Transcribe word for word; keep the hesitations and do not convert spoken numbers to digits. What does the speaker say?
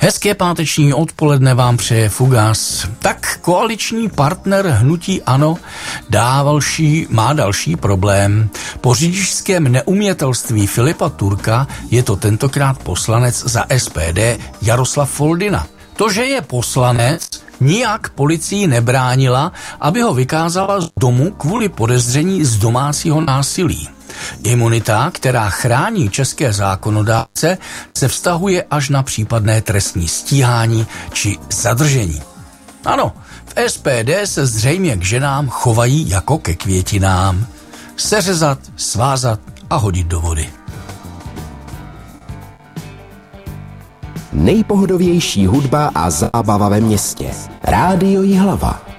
Hezké páteční odpoledne vám přeje Fugas. Tak koaliční partner hnutí ANO dá další, má další problém. Po řidičském neumětelství Filipa Turka je to tentokrát poslanec za S P D Jaroslav Foldyna. To, že je poslanec, nijak policii nebránila, aby ho vykázala z domu kvůli podezření z domácího násilí. Imunita, která chrání české zákonodárce, se vztahuje až na případné trestní stíhání či zadržení. Ano, v S P D se zřejmě k ženám chovají jako ke květinám. Seřezat, svázat a hodit do vody. Nejpohodovější hudba a zábava ve městě. Rádio Jihlava.